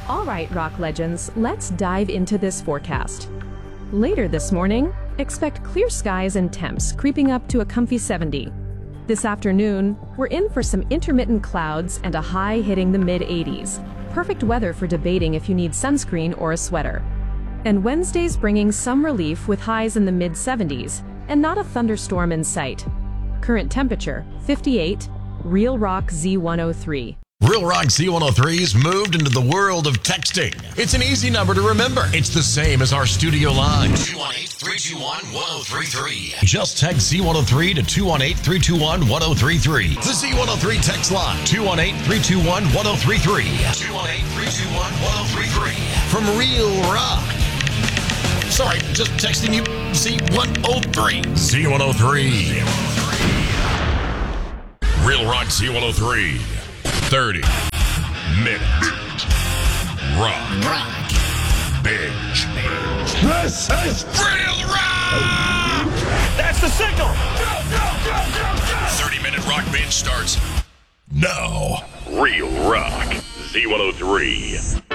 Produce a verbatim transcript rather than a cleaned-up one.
All right, rock legends, let's dive into this forecast. Later this morning, expect clear skies and temps creeping up to a comfy seventy. This afternoon, we're in for some intermittent clouds and a high hitting the mid eighties. Perfect weather for debating if you need sunscreen or a sweater. And Wednesday's bringing some relief with highs in the mid seventies and not a thunderstorm in sight. Current temperature, fifty-eight, Real Rock Z one oh three. Real Rock Z one oh three's moved into the world of texting. It's an easy number to remember. It's the same as our studio line. two one eight, three two one, one oh three three. Just text Z one oh three to two one eight, three two one, one oh three three. The Z one oh three text line. two one eight, three two one, one oh three three. two one eight, three two one, one oh three three. From Real Rock. Sorry, just texting you Z one oh three. Z one oh three. Real Rock Z one oh three. thirty minute rock. Rock. Binge. This is Real Rock! That's the signal! Go, go, go, go, go! thirty minute rock binge starts now. Real Rock Z one oh three.